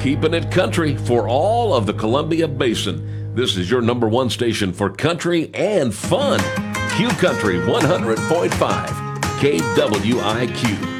keeping it country for all of the Columbia Basin. This is your number one station for country and fun. Q Country 100.5 KWIQ.